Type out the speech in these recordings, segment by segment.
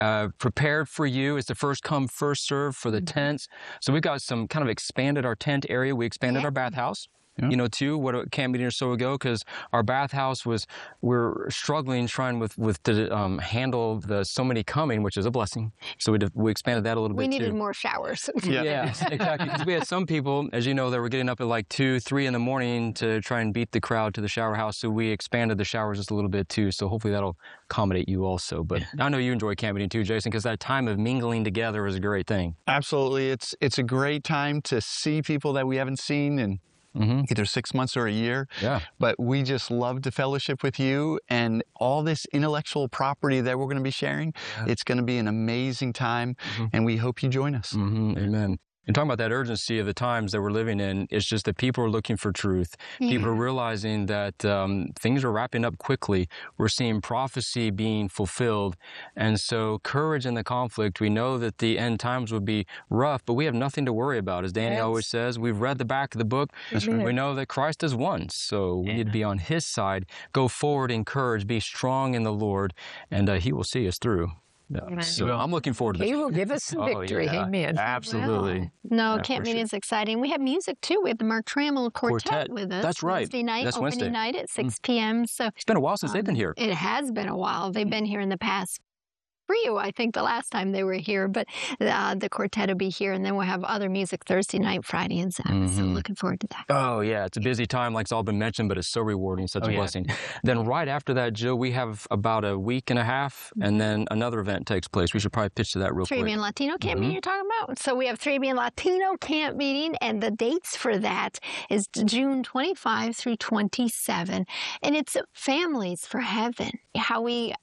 prepared for you. It's the first come, first serve for the tents. So we've got some kind of expanded our tent area. We expanded our bathhouse. Too, what a camp meeting or so ago, because our bathhouse we're struggling trying to handle the so many coming, which is a blessing. So we expanded that a little bit too. We needed more showers. Yes, exactly. Because we had some people, as you know, that were getting up at like 2, 3 in the morning to try and beat the crowd to the shower house. So we expanded the showers just a little bit too. So hopefully that'll accommodate you also. But I know you enjoy camp meeting too, Jason, because that time of mingling together is a great thing. Absolutely. It's a great time to see people that we haven't seen in either 6 months or a year. But we just love to fellowship with you and all this intellectual property that we're going to be sharing. It's going to be an amazing time, and we hope you join us. Amen. And talking about that urgency of the times that we're living in, it's just that people are looking for truth. People are realizing that things are wrapping up quickly. We're seeing prophecy being fulfilled. And so courage in the conflict. We know that the end times would be rough, but we have nothing to worry about. As Danny always says, we've read the back of the book. We know that Christ has won. So we need to be on his side. Go forward in courage. Be strong in the Lord, and he will see us through. So I'm looking forward to this. He will give us some victory. Amen. Absolutely. Camp meeting is exciting. We have music too. We have the Mark Trammell Quartet with us. That's right. Wednesday night, That's opening night at 6 p.m. So it's been a while since they've been here. It has been a while. They've been here in the past. Trio, I think, the last time they were here, but the quartet will be here, and then we'll have other music Thursday night, Friday, and Saturday. So looking forward to that. Oh, yeah. It's a busy time, like it's all been mentioned, but it's so rewarding, such a blessing. Then right after that, Jill, we have about a week and a half, and then another event takes place. We should probably pitch to that real quick. Caribbean Latino Camp Meeting you're talking about? So we have Caribbean Latino Camp Meeting, and the dates for that is June 25 through 27, and it's Families for Heaven, how we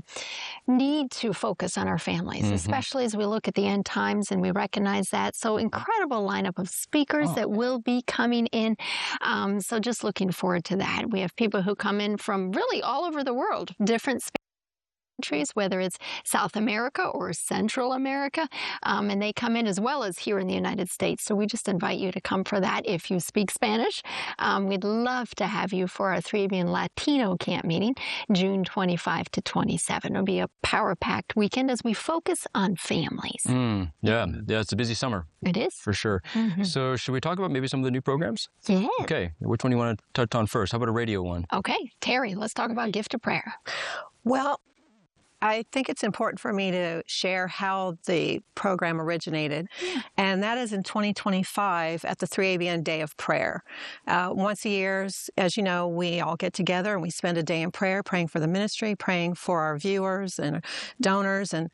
need to focus on our families, especially as we look at the end times and we recognize that. So incredible lineup of speakers that will be coming in. So just looking forward to that. We have people who come in from really all over the world, different countries, whether it's South America or Central America, and they come in as well as here in the United States. So we just invite you to come for that if you speak Spanish. We'd love to have you for our Caribbean Latino Camp Meeting, June 25 to 27. It'll be a power-packed weekend as we focus on families. Yeah, it's a busy summer. It is. For sure. So should we talk about maybe some of the new programs? Yeah. Okay. Which one do you want to touch on first? How about a radio one? Okay. Terry, let's talk about Gift of Prayer. Well, I think it's important for me to share how the program originated, and that is in 2025 at the 3ABN Day of Prayer. Once a year, as you know, we all get together and we spend a day in prayer, praying for the ministry, praying for our viewers and donors. And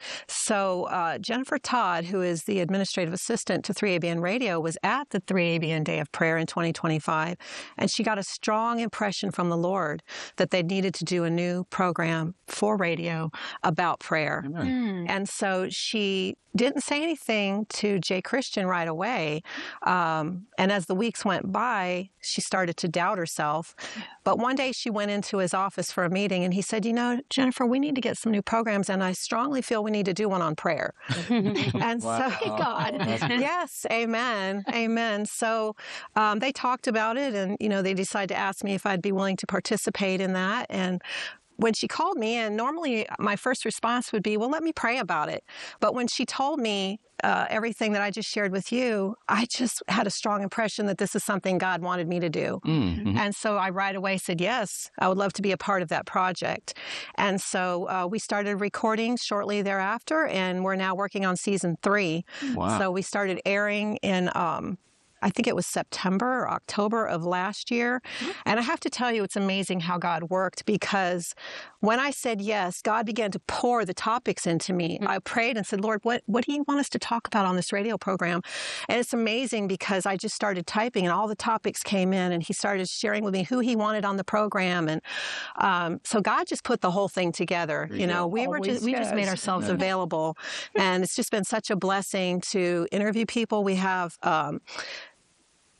so Jennifer Todd, who is the administrative assistant to 3ABN Radio, was at the 3ABN Day of Prayer in 2025, and she got a strong impression from the Lord that they needed to do a new program for radio about prayer. And so she didn't say anything to Jay Christian right away. And as the weeks went by, she started to doubt herself. But one day she went into his office for a meeting and he said, you know, Jennifer, we need to get some new programs and I strongly feel we need to do one on prayer. And so, God, yes, amen, amen. So they talked about it and, you know, they decided to ask me if I'd be willing to participate in that. And when she called me, and normally my first response would be, well, let me pray about it. But when she told me everything that I just shared with you, I just had a strong impression that this is something God wanted me to do. And so I right away said, yes, I would love to be a part of that project. And so we started recording shortly thereafter, and we're now working on season 3. So we started airing in I think it was September or October of last year. And I have to tell you, it's amazing how God worked, because when I said yes, God began to pour the topics into me. I prayed and said, Lord, what do you want us to talk about on this radio program? And it's amazing because I just started typing and all the topics came in and he started sharing with me who he wanted on the program. And so God just put the whole thing together. You know, we just made ourselves available. And it's just been such a blessing to interview people. We have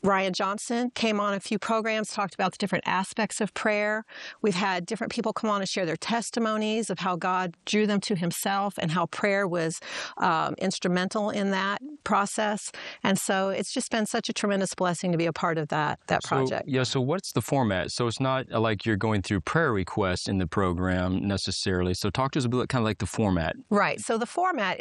Ryan Johnson came on a few programs, talked about the different aspects of prayer. We've had different people come on and share their testimonies of how God drew them to himself and how prayer was instrumental in that process. And so it's just been such a tremendous blessing to be a part of that project. So what's the format? So it's not like you're going through prayer requests in the program necessarily. So talk to us about kind of like the format. Right. So the format